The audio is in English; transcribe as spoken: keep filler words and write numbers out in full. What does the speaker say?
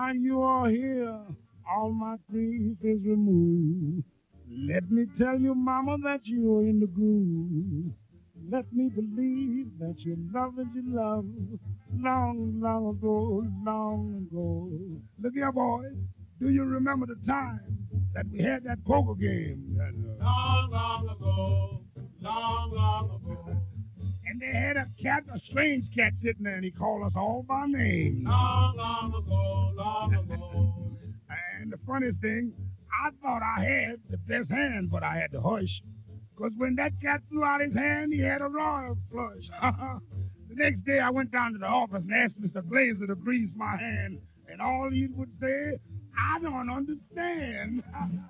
Now you are here, all my grief is removed. Let me tell you, mama, that you're in the groove. Let me believe that you love as you love long, long ago, long ago. Look here, boys. Do you remember the time that we had that poker game? That, uh, long, long ago, long, long ago. And they had a cat, a strange cat sitting there, and he called us all by name. Long, long ago, long ago. And the funniest thing, I thought I had the best hand, but I had to hush. Because when that cat threw out his hand, he had a royal flush. The next day, I went down to the office and asked Mister Glazer to grease my hand. And all he would say, I don't understand.